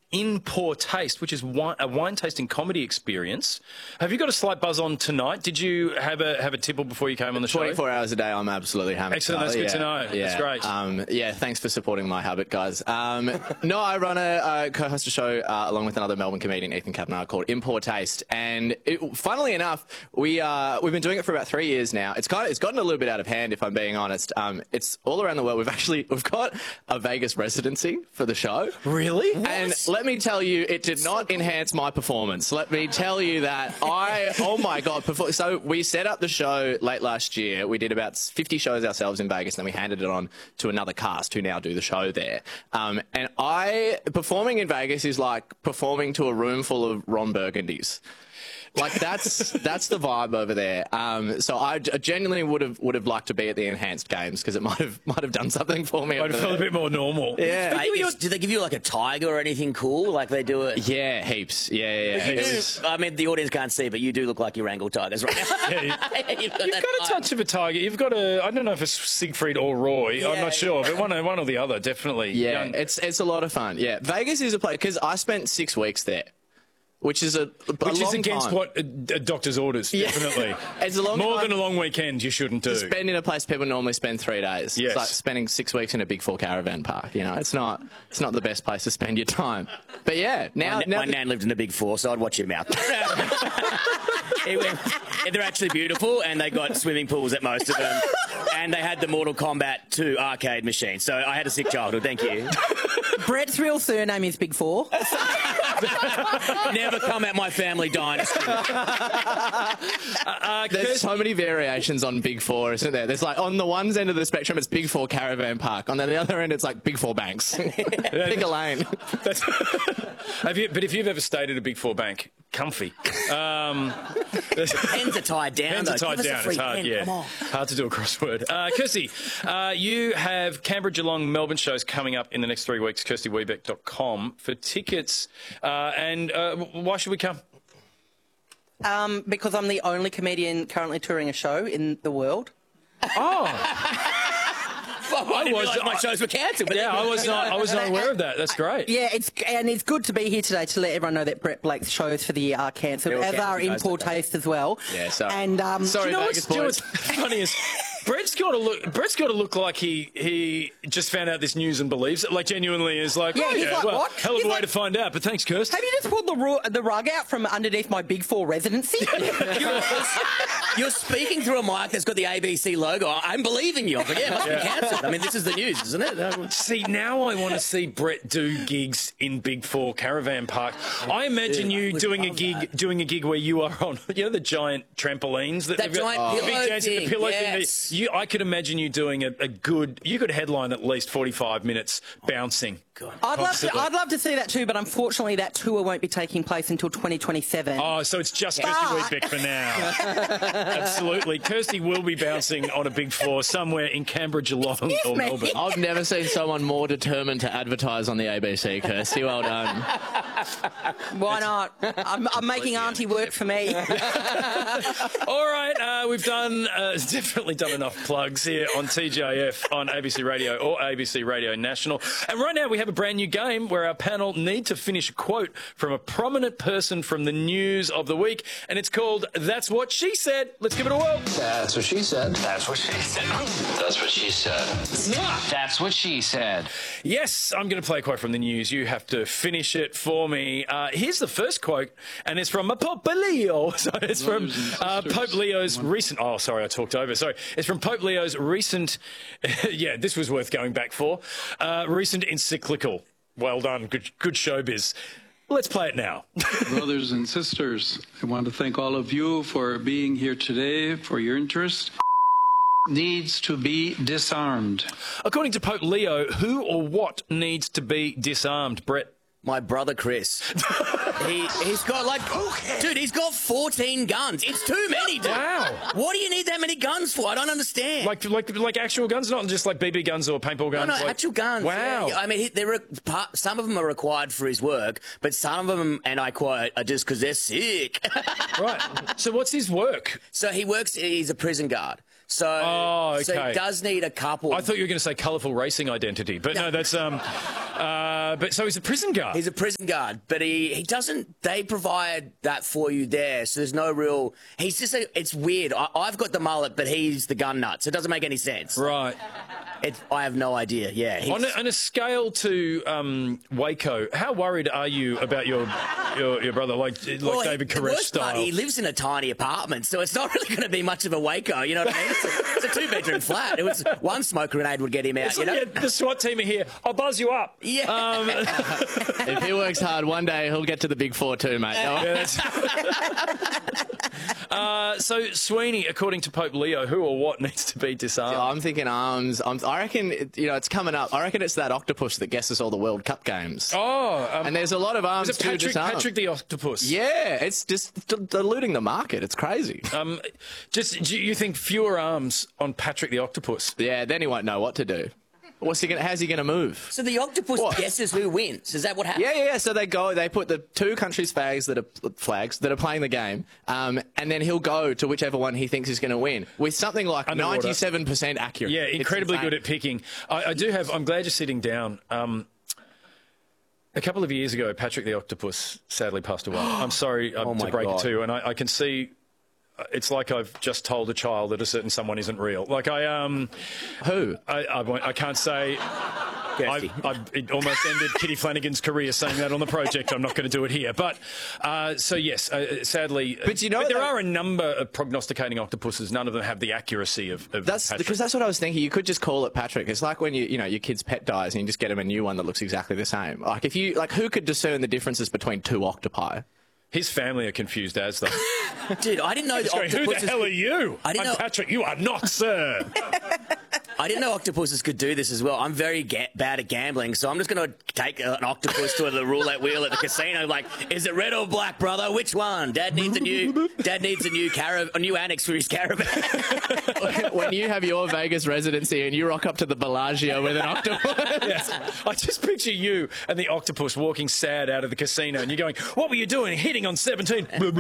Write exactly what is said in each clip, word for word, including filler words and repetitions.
In Poor Taste, which is wine, a wine tasting comedy experience. Have you got a slight buzz on tonight? Did you have a have a tipple before you came on the show? twenty-four hours a day, I'm absolutely hammered. Excellent, that's yeah. good to know. Yeah. That's great. Um, yeah, thanks for supporting my habit, guys. Um, no, I run a, a co-host a show uh, along with another Melbourne comedian, Ethan Kavanagh, called In Poor Taste. And it, funnily enough, we, uh, we've been doing it for about three years now. It's kind of, it's gotten a little bit out of hand, if I'm being honest. Um, it's all around the world. We've actually, we've got a Vegas residency for the show. Really? And let me tell you, it did not enhance my performance. Let me tell you that I, oh my God. Perform- so we set up the show late last year. We did about fifty shows ourselves in Vegas, and then we handed it on to another cast who now do the show there. Um, and I, performing in Vegas is like performing to a room full of Ron Burgundies. Like that's that's the vibe over there. Um, so I genuinely would have would have liked to be at the enhanced games because it might have might have done something for me. Might have felt a bit more normal. Yeah. Vegas, do they give you like a tiger or anything cool? Like they do it? Yeah, heaps. Yeah, yeah. yeah. You It do- was- I mean, the audience can't see, but you do look like you wrangle tigers right now. Yeah, you- You've got, You've that got a vibe. touch of a tiger. You've got a, I don't know if it's Siegfried or Roy. I'm Yeah, not sure, but one, one or the other, definitely. Yeah, Young- it's it's a lot of fun. Yeah, Vegas is a place because I spent six weeks there, which is a, a Which is long against time. what a, a doctor's orders, Yeah. definitely. It's a long More time than a long weekend you shouldn't do. to spend in a place people normally spend three days. Yes. It's like spending six weeks in a Big Four caravan park. You know, it's not it's not the best place to spend your time. But yeah, now My, now my nan lived in a big four, so I'd watch your mouth. It went- they're actually beautiful, and they got swimming pools at most of them. And they had the Mortal Kombat two arcade machine. So I had a sick childhood. Thank you. Brett's real surname is Big Four. Never come at my family dynasty. Uh, there's Kirsty- so many variations on Big Four, isn't there? There's like on the one end of the spectrum, it's Big Four caravan park. On the other end, it's like Big Four banks. Pick a lane. That's- have you, but if you've ever stayed at a Big Four bank, comfy. Um, Pens are tied down. Hands are though. tied Give us a down. free It's hard, pen. yeah. Come on. Hard to do a crossword. Uh, Kirsty, uh, you have Canberra, Geelong, Melbourne shows coming up in the next three weeks. kirsty weebeck dot com for tickets. Uh, and uh, why should we come? Um, because I'm the only comedian currently touring a show in the world. Oh, Well, I didn't was- realise my shows were cancelled. But yeah, I was not. I was not aware of that. That's great. Yeah, it's and it's good to be here today to let everyone know that Brett Blake's shows for the year are cancelled, They're all as are cancelled, In guys, Poor don't they? Taste as well. Yeah, sorry. And um, Sorry, Do you know Vegas what's, do you know boys. what's funny is Brett's got to look. Brett's got to look like he he just found out this news and believes it. Like genuinely is like, Yeah, oh, he's yeah, like, well, what? hell of He's a way like- to find out. But thanks, Kirst. have you just pulled the ru- the rug out from underneath my Big Four residency? You're, you're speaking through a mic that's got the A B C logo. I'm believing you. I was like, yeah, it must be cancelled. I mean, this is the news, isn't it? See, now I want to see Brett do gigs in Big Four Caravan Park. I imagine you would doing a love gig, that. doing a gig where you are on, you know, the giant trampolines that That they've got? giant The big pillow dancing- the thing, pillow yes. thing. that- You, I could imagine you doing a, a good. You could headline at least forty-five minutes bouncing. I'd love to. Constantly. I'd love to see that too, but unfortunately, that tour won't be taking place until twenty twenty-seven. Oh, so it's just Kirsty But- Weebeck for now. Absolutely. Kirsty will be bouncing on a Big Four somewhere in Canberra, Geelong or me. Melbourne. I've never seen someone more determined to advertise on the A B C, Kirsty. Well done. Why not? I'm, I'm making Auntie work for me. All right, uh, we've done uh, definitely done enough plugs here on T J F on A B C Radio or A B C Radio National. And right now we have a brand new game where our panel need to finish a quote from a prominent person from the news of the week, and it's called That's What She Said. Let's give it a whirl. That's what she said. That's what she said. That's what she said. That's what she said. Yes, I'm going to play a quote from the news. You have to finish it for me. Uh, here's the first quote, and it's from Pope Leo. So it's from uh, Pope Leo's recent. Oh, sorry, I talked over. Sorry, it's from Pope Leo's recent. Yeah, this was worth going back for. Uh, recent encyclical. Well done. Good, good showbiz. Let's play it now. Brothers and sisters, I want to thank all of you for being here today, for your interest. Needs to be disarmed. According to Pope Leo, who or what needs to be disarmed, Brett? My brother Chris. he, he's got like, dude, he's got fourteen guns. It's too many, dude. Wow. What do you need that many guns for? I don't understand. Like, like, like actual guns, not just like B B guns or paintball guns. No, no, like- actual guns. Wow. Yeah. I mean, he, there are part, some of them are required for his work, but some of them, and I quote, are just because they're sick. Right. So what's his work? So he works. He's a prison guard. So, Oh, okay. so he does need a couple. I thought you were going to say colourful racing identity, but no, that's um. Uh, but so he's a prison guard. He's a prison guard, but he, he doesn't. They provide that for you there, so there's no real. He's just a. It's weird. I, I've got the mullet, but he's the gun nut, so it doesn't make any sense. Right. It, I have no idea. Yeah. he's- On a, on a scale to um, Waco, how worried are you about your your, your brother, like like Well, David the Koresh worst part, style? he lives in a tiny apartment, so it's not really going to be much of a Waco. You know what I mean? It's a, it's a two-bedroom flat. It was one smoke grenade would get him out. It's You know? like, yeah, the SWAT team are here. I'll buzz you up. Yeah. Um, If he works hard, one day he'll get to the big four too, mate. No? yeah, that's- uh, so Sweeney, according to Pope Leo, who or what needs to be disarmed? I'm thinking arms. I'm, I reckon, it- you know, it's coming up. I reckon it's that octopus that guesses all the World Cup games. Oh, um, And there's a lot of arms is it to Patrick, disarm. Patrick the Octopus? Yeah, it's just d- diluting the market. It's crazy. Um, just do you think fewer arms on Patrick the Octopus? Yeah, then he won't know what to do. What's he gonna? How's he gonna move? So the octopus What? guesses who wins. Is that what happens? Yeah, yeah, yeah. So they go. They put the two countries' flags that are flags that are playing the game, um, and then he'll go to whichever one he thinks is going to win with something like Underwater. ninety-seven percent accurate. Yeah, It's incredibly insane. good at picking. I, I do have. I'm glad you're sitting down. Um, a couple of years ago, Patrick the Octopus sadly passed away. I'm sorry um, Oh to my break God. it to you, and I, I can see. It's like I've just told a child that a certain someone isn't real. Like I um, Who? I I, won't, I can't say. I, I, it almost ended Kitty Flanagan's career saying that on the project. I'm not going to do it here. But uh, so yes, uh, sadly. But you know there that- are a number of prognosticating octopuses. None of them have the accuracy of. of That's Patrick. because that's what I was thinking. You could just call it Patrick. It's like when you, you know, your kid's pet dies and you just get him a new one that looks exactly the same. Like if you, like, who could discern the differences between two octopi? His family are confused as though. Dude, I didn't know the Going, Who the octopuses. hell are you? I didn't I'm know- Patrick. You are not, sir. I didn't know octopuses could do this as well. I'm very ga- bad at gambling, so I'm just going to take an octopus to the roulette wheel at the casino. Like, is it red or black, brother? Which one? Dad needs a new. Dad needs a new carav- a new annex for his caravan. When you have your Vegas residency and you rock up to the Bellagio with an octopus. Yeah. I just picture you and the octopus walking sad out of the casino, and you're going, "What were you doing? Hitting on seventeen?" Oh,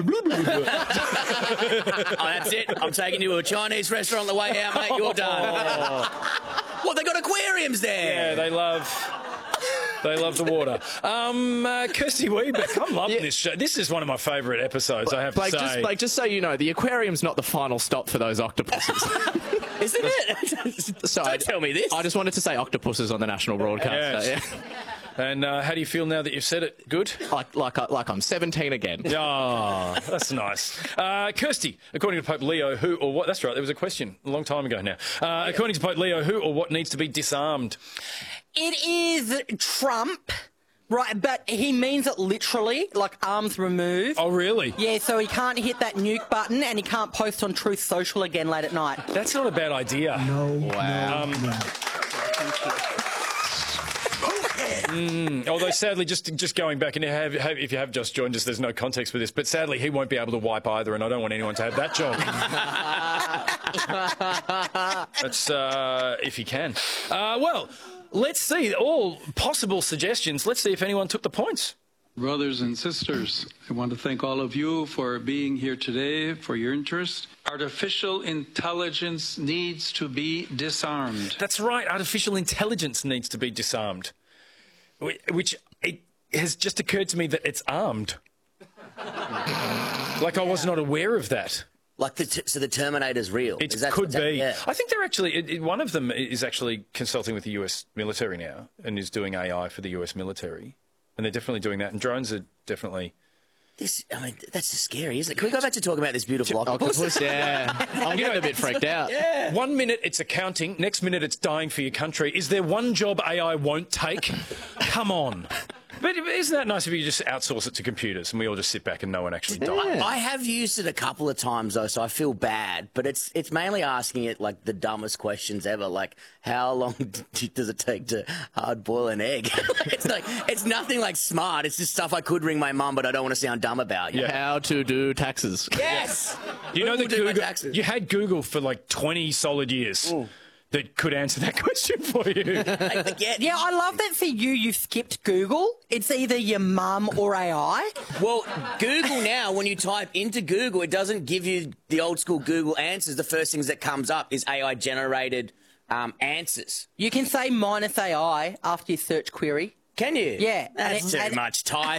that's it. I'm taking you to a Chinese restaurant on the way out, mate. You're done. What? They got aquariums there. Yeah, they love. They love the water. Um, uh, Kirsty Weebeck, I'm loving Yeah. this show. This is one of my favourite episodes, I have Blake, to say. just, Blake, just so you know, the aquarium's not the final stop for those octopuses. Isn't it? So Don't I, tell me this. I just wanted to say octopuses on the national broadcast. Yes. so, And uh, how do you feel now that you've said it? Good? yeah. Like, like, I- like I'm seventeen again. Oh, that's nice. Uh, Kirsty, according to Pope Leo, who or what... That's right, there was a question a long time ago now. Uh, according to Pope Leo, who or what needs to be disarmed? It is Trump, right? But he means it literally, like arms removed. Oh, really? Yeah, so he can't hit that nuke button and he can't post on Truth Social again late at night. That's not a bad idea. Wow. Mm, although, sadly, just just going back, and have, have, if you have just joined us, there's no context for this, but sadly, he won't be able to wipe either, and I don't want anyone to have that job. That's uh, if he can. Uh, well, let's see. All possible suggestions. Let's see if anyone took the points. Brothers and sisters, I want to thank all of you for being here today, for your interest. Artificial intelligence needs to be disarmed. That's right. Artificial intelligence needs to be disarmed, Wh- which it has just occurred to me that it's armed. Like I was not aware of that. Like the t- so, the Terminator's real. It Is that could what's hap- be. Yeah. I think they're actually. It, it- one of them is actually consulting with the U S military now and is doing A I for the U S military, and they're definitely doing that. And drones are definitely. This, I mean, that's just scary, isn't it? Can we go back to talking about this beautiful octopus? Octopus, yeah. I'm getting a bit freaked out. One minute it's accounting, next minute it's dying for your country. Is there one job A I won't take? Come on. But isn't that nice if you just outsource it to computers and we all just sit back and no one actually dies? I have used it a couple of times though, so I feel bad. But it's it's mainly asking it like the dumbest questions ever, like how long d- does it take to hard boil an egg? It's like it's nothing like smart. It's just stuff I could ring my mum, but I don't want to sound dumb about. You know? How to do taxes. Yes. You know Who will that do my Google, taxes? you had Google for like twenty solid years. that could answer that question for you. I forget. Yeah, I love that for you, you skipped Google. It's either your mum or A I. Well, Google now, when you type into Google, it doesn't give you the old school Google answers. The first things that comes up is A I generated um, answers. You can say minus A I after your search query. Can you? Yeah. That's And too it- and- much typing.